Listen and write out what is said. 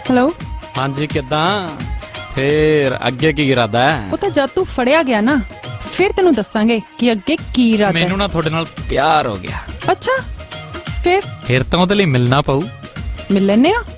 Hello. ਹਾਂਜੀ ਕਿੱਦਾਂ ਫੇਰ ਅੱਗੇ ਕੀ ਇਰਾਦਾ ਹੈ? ਉਹ ਤਾਂ ਜਦ ਤੂੰ ਫੜਿਆ ਗਿਆ ਨਾ ਫਿਰ ਤੈਨੂੰ ਦੱਸਾਂਗੇ ਕਿ ਅੱਗੇ ਕੀ ਇਰਾਦਾ ਹੈ। ਮੈਨੂੰ ਨਾ ਤੁਹਾਡੇ ਨਾਲ ਪਿਆਰ ਹੋ ਗਿਆ। ਅੱਛਾ, ਫਿਰ ਤਾਂ ਉਹਦੇ ਲਈ ਮਿਲਣਾ ਪਊ। ਮਿਲ ਲੈਨੇ ਆ।